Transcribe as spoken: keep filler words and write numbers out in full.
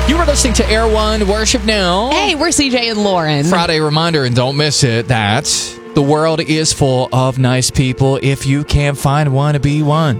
You were listening to Air One Worship Now. Hey, we're C J and Lauren. Friday reminder, and don't miss it, that the world is full of nice people if you can't find one to be one.